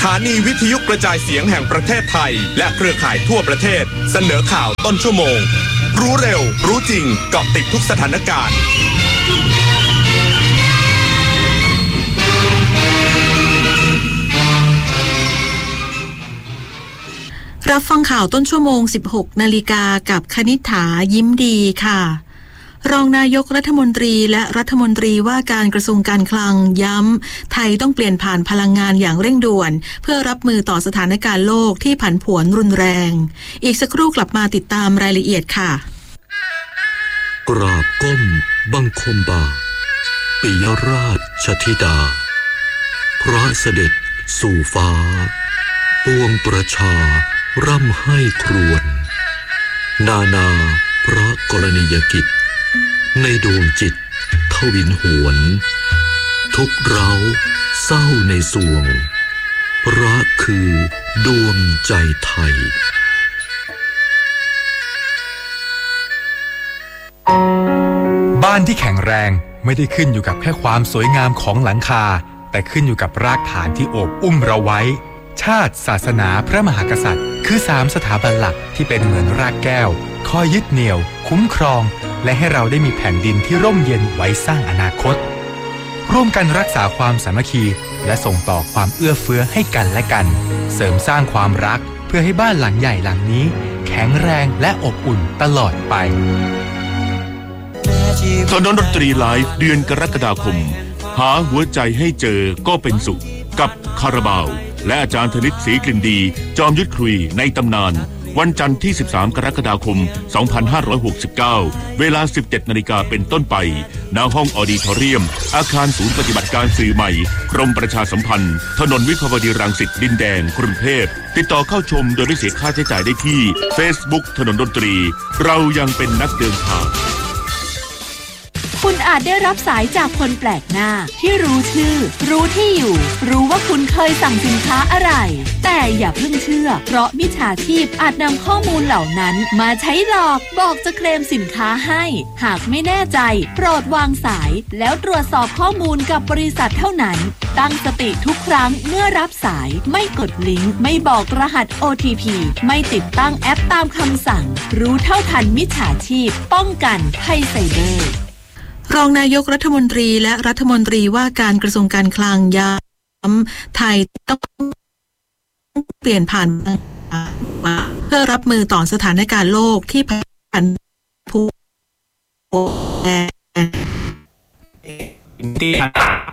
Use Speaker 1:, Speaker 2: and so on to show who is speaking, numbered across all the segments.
Speaker 1: ฐานีวิทยุกระจายเสียงแห่งประเทศไทยและเครือข่ายทั่วประเทศเสนอข่าวต้นชั่วโมงรู้เร็วรู้จริงเกาะติดทุกสถานการณ์
Speaker 2: รับฟังข่าวต้นชั่วโมง 16 นาฬิกากับคณิษฐายิ้มดีค่ะรองนายกรัฐมนตรีและรัฐมนตรีว่าการกระทรวงการคลังย้ำไทยต้องเปลี่ยนผ่านพลังงานอย่างเร่งด่วนเพื่อรับมือต่อสถานการณ์โลกที่ผันผวนรุนแรงอีกสักครู่กลับมาติดตามรายละเอียดค่ะ
Speaker 3: กราบก้มบังคมบาปิยราชธิดาพระเสด็จสู่ฟ้าปวงประชาร่ำให้ครวญนาพระกรณียกิจในดวงจิตทวินหวนทุกเร้าเศร้าในสวงพระคือดวงใจไทย
Speaker 4: บ้านที่แข็งแรงไม่ได้ขึ้นอยู่กับแค่ความสวยงามของหลังคาแต่ขึ้นอยู่กับรากฐานที่โอบอุ้มเราไว้ชาติศาสนาพระมหากษัตริย์คือ3สถาบันหลักที่เป็นเหมือนรากแก้วคอยยึดเหนี่ยวคุ้มครองและให้เราได้มีแผ่นดินที่ร่มเย็นไว้สร้างอนาคตร่วมกันรักษาความสามัคคีและส่งต่อความเอื้อเฟื้อให้กันและกันเสริมสร้างความรักเพื่อให้บ้านหลังใหญ่หลังนี้แข็งแรงและอบอุ่นตลอดไป
Speaker 5: ถนนดนตรีไลฟ์เดือนกรกฎาคมหาหัวใจให้เจอก็เป็นสุขกับคาราบาวและอาจารย์ธนิตศรีกลิ่นดีจอมยุทธคุยในตำนานวันจันทร์ที่13กรกฎาคม2569เวลา 17:00 น.เป็นต้นไปณห้องออดิทอเรียมอาคารศูนย์ปฏิบัติการสื่อใหม่กรมประชาสัมพันธ์ถนนวิภาวดีรังสิตดินแดงกรุงเทพติดต่อเข้าชมโดยไม่เสียค่าใช้จ่ายได้ที่ Facebook ถนนดนตรีเรายังเป็นนักเดินทาง
Speaker 6: คุณอาจได้รับสายจากคนแปลกหน้าที่รู้ชื่อรู้ที่อยู่รู้ว่าคุณเคยสั่งสินค้าอะไรแต่อย่าเพิ่งเชื่อเพราะมิจฉาชีพอาจนำข้อมูลเหล่านั้นมาใช้หลอกบอกจะเคลมสินค้าให้หากไม่แน่ใจโปรดวางสายแล้วตรวจสอบข้อมูลกับบริษัทเท่านั้นตั้งสติทุกครั้งเมื่อรับสายไม่กดลิงก์ไม่บอกรหัส OTP ไม่ติดตั้งแอปตามคำสั่งรู้เท่าทันมิจฉาชีพป้องกันภัยไซเบอร์
Speaker 2: รองนายกรัฐมนตรีและรัฐมนตรีว่าการกระทรวงการคลังย้ำไทยต้องเปลี่ยนผ่านเพื่อรับมือต่อสถานการณ์โลกที่ผันผวน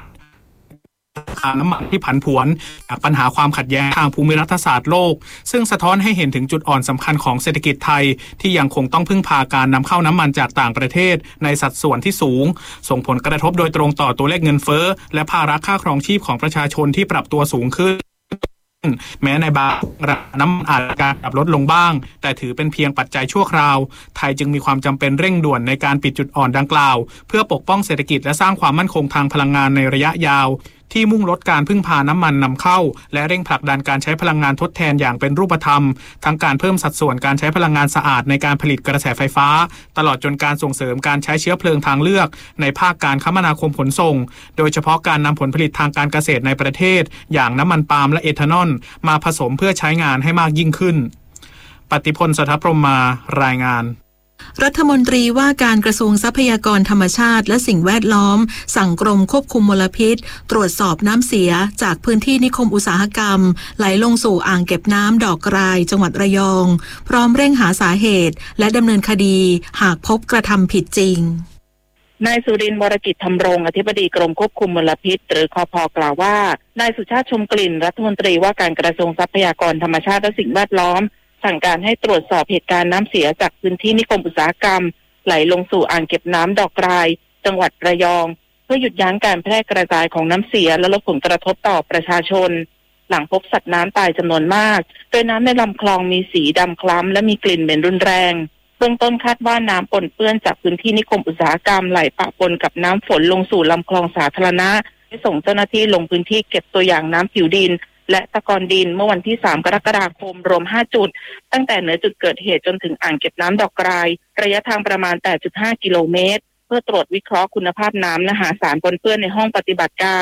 Speaker 7: น้ำมันที่ผันผวนปัญหาความขัดแย้งทางภูมิรัฐศาสตร์โลกซึ่งสะท้อนให้เห็นถึงจุดอ่อนสำคัญของเศรษฐกิจไทยที่ยังคงต้องพึ่งพาการนำเข้าน้ำมันจากต่างประเทศในสัดส่วนที่สูงส่งผลกระทบโดยตรงต่อตัวเลขเงินเฟ้อและภาระค่าครองชีพของประชาชนที่ปรับตัวสูงขึ้นแม้ในบางน้ำมันอาจจะปรับลดลงบ้างแต่ถือเป็นเพียงปัจจัยชั่วคราวไทยจึงมีความจำเป็นเร่งด่วนในการปิดจุดอ่อนดังกล่าวเพื่อปกป้องเศรษฐกิจและสร้างความมั่นคงทางพลังงานในระยะยาวที่มุ่งลดการพึ่งพาน้ำมันนำเข้าและเร่งผลักดันการใช้พลังงานทดแทนอย่างเป็นรูปธรรมทั้งการเพิ่มสัดส่วนการใช้พลังงานสะอาดในการผลิตกระแสไฟฟ้าตลอดจนการส่งเสริมการใช้เชื้อเพลิงทางเลือกในภาคการคมนาคมขนส่งโดยเฉพาะการนำผลผลิตทางการเกษตรในประเทศอย่างน้ำมันปาล์มและเอทานอลมาผสมเพื่อใช้งานให้มากยิ่งขึ้นปฏิพล สถพรหมารายงาน
Speaker 2: รัฐมนตรีว่าการกระทรวงทรัพยากรธรรมชาติและสิ่งแวดล้อมสั่งกรมควบคุมมลพิษตรวจสอบน้ำเสียจากพื้นที่นิคมอุตสาหกรรมไหลลงสู่อ่างเก็บน้ำดอกกรายจังหวัดระยองพร้อมเร่งหาสาเหตุและดำเนินคดีหากพบกระทำผิดจริง
Speaker 8: นายสุรินทร์วรกิจธรรมรงค์อธิบดีกรมควบคุมมลพิษหรือคภ.กล่าวว่านายสุชาติชมกลิ่นรัฐมนตรีว่าการกระทรวงทรัพยากรธรรมชาติและสิ่งแวดล้อมสั่งการให้ตรวจสอบเหตุการณ์น้ำเสียจากพื้นที่นิคมอุตสาหกรรมไหลลงสู่อ่างเก็บน้ำดอกกรายจังหวัดระยองเพื่อหยุดยั้งการแพร่กระจายของน้ำเสียและลดผลกระทบต่อประชาชนหลังพบสัตว์น้ำตายจำนวนมากโดยน้ำในลำคลองมีสีดำคล้ำและมีกลิ่นเหม็นรุนแรงเบื้องต้นคาดว่าน้ำปนเปื้อนจากพื้นที่นิคมอุตสาหกรรมไหลปะปนกับน้ำฝนลงสู่ลำคลองสาธารณะได้ส่งเจ้าหน้าที่ลงพื้นที่เก็บตัวอย่างน้ำผิวดินและตะกอนดินเมื่อวันที่3กรกฎาคมรวม5จุดตั้งแต่เหนือจุดเกิดเหตุจนถึงอ่างเก็บน้ำดอกกรายระยะทางประมาณ 8.5 กิโลเมตรเพื่อตรวจวิเคราะห์คุณภาพน้ำและหาสารปนเปื้อนในห้องปฏิบัติการ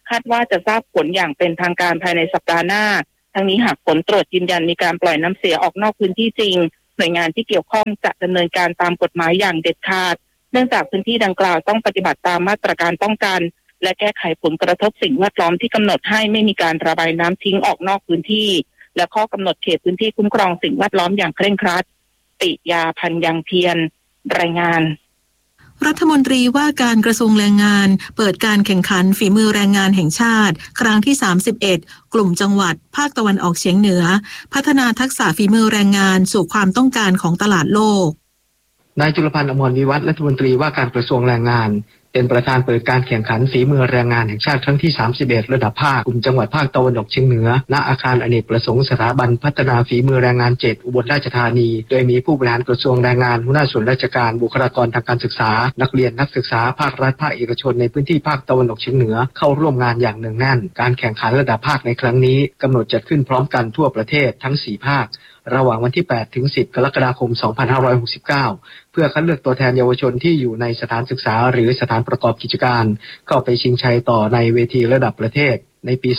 Speaker 8: คาดว่าจะทราบผลอย่างเป็นทางการภายในสัปดาห์หน้าทั้งนี้หากผลตรวจยืนยันมีการปล่อยน้ำเสียออกนอกพื้นที่จริงหน่วยงานที่เกี่ยวข้องจะดำเนินการตามกฎหมายอย่างเด็ดขาดเนื่องจากพื้นที่ดังกล่าวต้องปฏิบัติตามมาตรการป้องกันและแก้ไขผลกระทบสิ่งแวดล้อมที่กำหนดให้ไม่มีการระบายน้ำทิ้งออกนอกพื้นที่และข้อกำหนดเขตพื้นที่คุ้มครองสิ่งแวดล้อมอย่างเคร่งครัดปิยาพันธ์ยังเพียรรายงาน
Speaker 2: รัฐมนตรีว่าการกระทรวงแรงงานเปิดการแข่งขันฝีมือแรงงานแห่งชาติครั้งที่31กลุ่มจังหวัดภาคตะวันออกเฉียงเหนือพัฒนาทักษะฝีมือแรงงานสู่ความต้องการของตลาดโลก
Speaker 9: นายจุลพันธ์อมรวิวัฒน์รัฐมนตรีว่าการกระทรวงแรงงานเป็นประธานเปิดการแข่งขันฝีมือแรงงานแห่งชาติครั้งที่31ระดับภาคกลุ่มจังหวัดภาคตะวันออกเฉียงเหนือณอาคารอเนกประสงค์สถาบันพัฒนาฝีมือแรงงาน7อุบลราชธานีโดยมีผู้บริหารกระทรวงแรงงานหัวหน้าส่วนราชการบุคลากรทางการศึกษานักเรียนนักศึกษาภาครัฐภาคเอกชนในพื้นที่ภาคตะวันออกเฉียงเหนือเข้าร่วมงานอย่างเนืองแน่นการแข่งขันระดับภาคในครั้งนี้กำหนดจัดขึ้นพร้อมกันทั่วประเทศทั้ง4ภาคระหว่างวันที่8ถึง10กรกฎาคม2569เพื่อคัดเลือกตัวแทนเยาวชนที่อยู่ในสถานศึกษาหรือสถานประกอบกิจการเข้าไปชิงชัยต่อในเวทีระดับประเทศในปี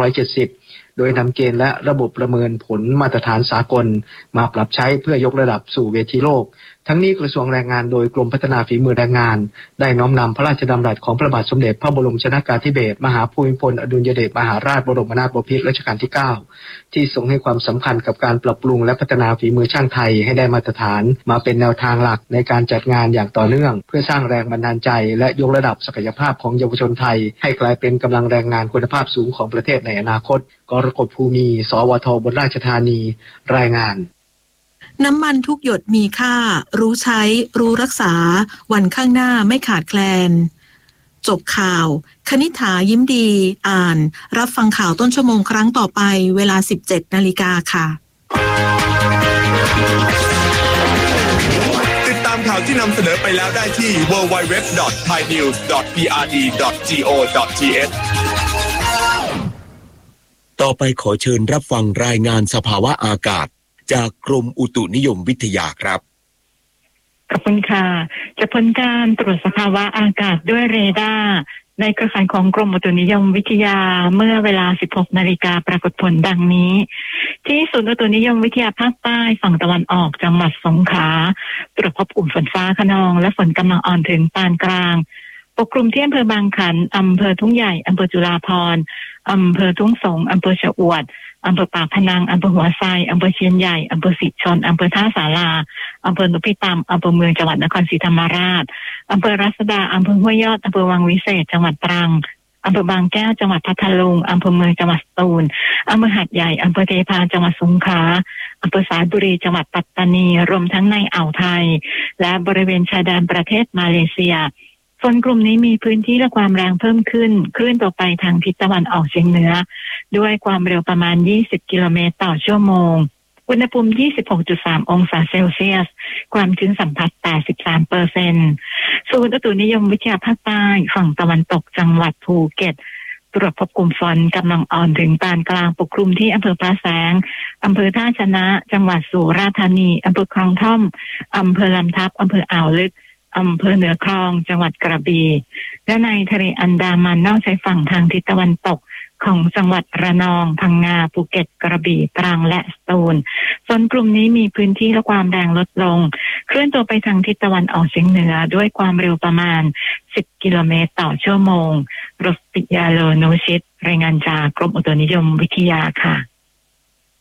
Speaker 9: 2570โดยนำเกณฑ์และระบบประเมินผลมาตรฐานสากลมาปรับใช้เพื่อยกระดับสู่เวทีโลกทั้งนี้กระทรวงแรงงานโดยกรมพัฒนาฝีมือแรงงานได้น้อมนำพระราชดำรัสของพระบาทสมเด็จพระบรมชนกาธิเบศรมหาภูมิพลอดุลยเดชมหาราชบรมนาถบพิตรรัชกาลที่9ที่ทรงให้ความสำคัญกับการปรับปรุงและพัฒนาฝีมือช่างไทยให้ได้มาตรฐานมาเป็นแนวทางหลักในการจัดงานอย่างต่อเนื่องเพื่อสร้างแรงบันดาลใจและยกระดับศักยภาพของเยาวชนไทยให้กลายเป็นกำลังแรงงานคุณภาพสูงของประเทศในอนาคตกรกฎภูมิสวทอุบลราชธานีรายงาน
Speaker 2: น้ำมันทุกหยดมีค่ารู้ใช้รู้รักษาวันข้างหน้าไม่ขาดแคลนจบข่าวคณิษฐายิ้มดีอ่านรับฟังข่าวต้นชั่วโมงครั้งต่อไปเวลา 17 นาฬิกาค่ะ
Speaker 1: ติดตามข่าวที่นำเสนอไปแล้วได้ที่ www.thainews.prd.go.th
Speaker 10: ต่อไปขอเชิญรับฟังรายงานสภาวะอากาศจากกรมอุตุนิยมวิทยาครับ
Speaker 11: ขอบคุณค่ะจากผลการตรวจสภาวะอากาศด้วยเรดาร์ในเครือข่ายของกรมอุตุนิยมวิทยาเมื่อเวลา 16 นาฬิกาปรากฏผลดังนี้ที่ศูนย์อุตุนิยมวิทยาภาคใต้ฝั่งตะวันออกจังหวัดสงขลาตรวจพบกลุ่มฝนฟ้าคะนองและฝนกำลังอ่อนถึงปานกลางปกคลุมที่อำเภอบางขันอำเภอทุ่งใหญ่อำเภอจุฬาภรณ์อำเภอทุ่งสงอำเภอชะอวดอำเภอปากพนังอำเภอหัวไซอำเภอเชียนใหญ่อำเภอสิชนอำเภอท่าสาราอำเภอนพิตามอำเภอเมืองจังหวัดนครศรีธรรมราชอำเภอรัศดาอำเภอห้วยยอดอำเภอวังวิเศษจังหวัดตรังอำเภอบางแก้วจังหวัดพัทลุงอำเภอเมืองจังหวัดสตูลอำเภอหาดใหญ่อำเภอเทพาจังหวัดสงขลาอำเภอสายบุรีจังหวัดปัตตานีรวมทั้งในอ่าวไทยและบริเวณชายแดนประเทศมาเลเซียฝนกลุ่มนี้มีพื้นที่และความแรงเพิ่มขึ้นคลื่นต่อไปทางทิศตะวันออกเฉียงเหนือด้วยความเร็วประมาณ20กิโลเมตรต่อชั่วโมงอุณหภูมิ 26.3 องศาเซลเซียสความชื้นสัมผัส 83% ศูนย์อุตุนิยมวิทยาภาคใต้ฝั่งตะวันตกจังหวัดภูเก็ตตรวจพบกลุ่มฝนกำลังอ่อนถึงปานกลางปกคลุมที่อำเภอพระแสงอำเภอท่าชนะจังหวัดสุราษฎร์ธานีอำเภอคลองท่อมอำเภอลำทับอำเภออ่าวลึกอำเภอเหนือคลองจังหวัดกระบี่และในทะเลอันดามันนอกชายฝั่งทางทิศตะวันตกของจังหวัดระนองพังงาภูเก็ตกระบี่ตรังและสตูลฝนกลุ่มนี้มีพื้นที่และความแรงลดลงเคลื่อนตัวไปทางทิศตะวันออกเฉียงเหนือด้วยความเร็วประมาณ10กิโลเมตรต่อชั่วโมงรสปิยาโลโนชิตรายงานจากกรมอุตุนิยมวิทยาค่ะ